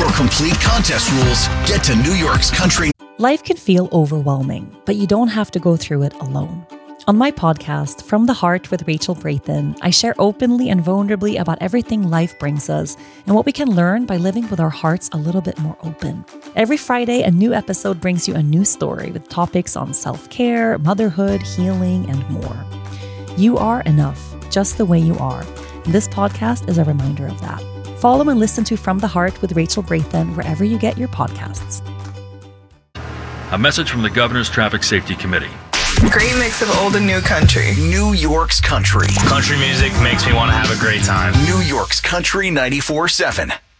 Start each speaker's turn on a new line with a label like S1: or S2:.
S1: For complete contest rules, get to New York's Country.
S2: Life can feel overwhelming, but you don't have to go through it alone. On my podcast, From the Heart with Rachel Brathen, I share openly and vulnerably about everything life brings us and what we can learn by living with our hearts a little bit more open. Every Friday, a new episode brings you a new story with topics on self-care, motherhood, healing, and more. You are enough, just the way you are. And this podcast is a reminder of that. Follow and listen to From the Heart with Rachel Brathen wherever you get your podcasts.
S3: A message from the Governor's Traffic Safety Committee.
S4: Great mix of old and new country.
S1: New York's Country.
S5: Country music makes me want to have a great time.
S1: New York's Country 94.7.